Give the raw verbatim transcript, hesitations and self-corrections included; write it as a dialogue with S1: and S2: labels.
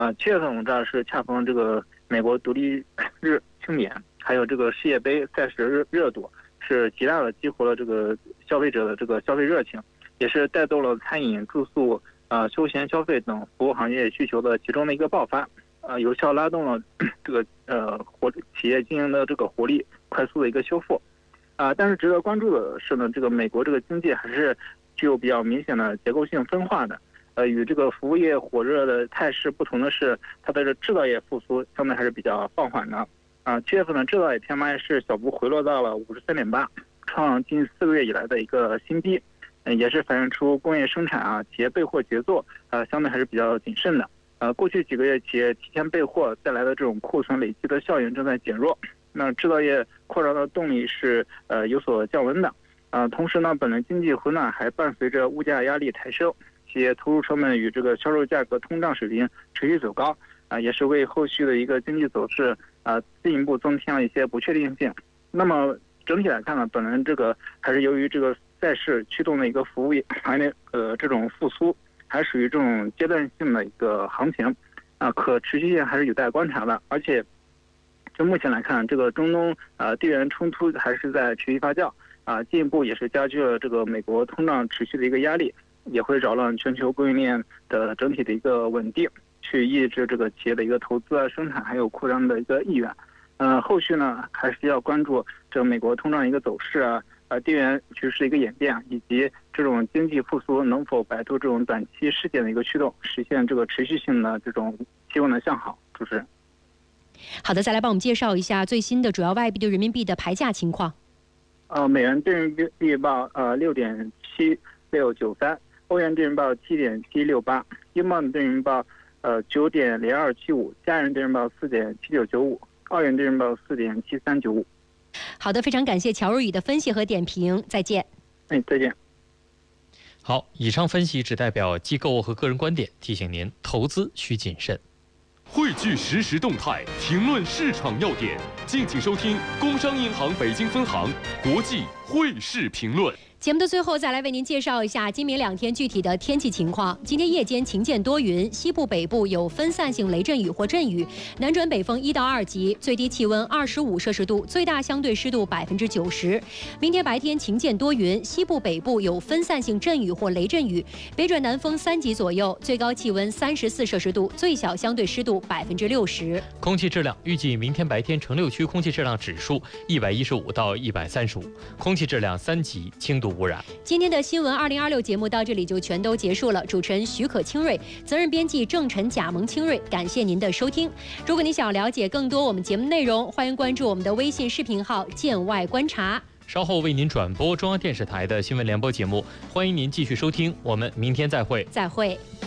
S1: 呃，七月份我们这儿是恰逢这个美国独立日庆典，还有这个世界杯赛事热热度，是极大的激活了这个消费者的这个消费热情，也是带动了餐饮、住宿、呃休闲消费等服务行业需求的其中的一个爆发，呃，有效拉动了这个呃活企业经营的这个活力快速的一个修复。啊、呃，但是值得关注的是呢，这个美国这个经济还是具有比较明显的结构性分化的。呃，与这个服务业火热的态势不同的是，它的制造业复苏相对还是比较放缓的。啊、呃，七月份的制造业 P M I 是小幅回落到了五十三点八，创近四个月以来的一个新低，呃，也是反映出工业生产啊，企业备货节奏呃相对还是比较谨慎的。呃，过去几个月企业提前备货带来的这种库存累积的效应正在减弱，那制造业扩张的动力是呃有所降温的。啊、呃，同时呢，本轮经济回暖还伴随着物价压力抬升。企业投入成本与这个销售价格通胀水平持续走高，啊、呃，也是为后续的一个经济走势啊、呃、进一步增添了一些不确定性。那么整体来看呢，本轮这个还是由于这个赛事驱动的一个服务业行业呃这种复苏，还属于这种阶段性的一个行情，啊、呃，可持续性还是有待观察的。而且就目前来看，这个中东呃地缘冲突还是在持续发酵，啊、呃，进一步也是加剧了这个美国通胀持续的一个压力。也会扰乱全球供应链的整体的一个稳定，去抑制这个企业的一个投资啊、生产还有扩张的一个意愿。呃，后续呢还是要关注这个美国通胀一个走势啊，呃，地缘局势的一个演变，以及这种经济复苏能否摆脱这种短期事件的一个驱动，实现这个持续性的这种企稳的向好。主持人，
S2: 好的，再来帮我们介绍一下最新的主要外币对人民币的牌价情况。
S1: 呃，美元对人民币报呃六点七六九三。欧元对人民币七点七六八，英镑对人民币呃九点零二七五，加元对人民币四点七九九五，澳元对人民币四点七三九五。
S2: 好的，非常感谢乔若雨的分析和点评，再见。
S1: 哎，再见。
S3: 好，以上分析只代表机构和个人观点，提醒您投资需谨慎。
S4: 汇聚实时动态，评论市场要点，敬请收听工商银行北京分行国际汇市评论。
S2: 节目的最后，再来为您介绍一下今明两天具体的天气情况。今天夜间晴间多云，西部北部有分散性雷阵雨或阵雨，南转北风一到二级，最低气温二十五摄氏度，最大相对湿度百分之九十。明天白天晴间多云，西部北部有分散性阵雨或雷阵雨，北转南风三级左右，最高气温三十四摄氏度，最小相对湿度百分之六十。
S3: 空气质量预计明天白天城六区空气质量指数一百一十五到一百三十五，空气质量三级，轻度污染。
S2: 今天的新闻二零二六节目到这里就全都结束了。主持人许可清瑞，责任编辑郑晨、贾萌清瑞，感谢您的收听。如果你想了解更多我们节目内容，欢迎关注我们的微信视频号“见外观察”。
S3: 稍后为您转播中央电视台的新闻联播节目，欢迎您继续收听。我们明天再会。
S2: 再会。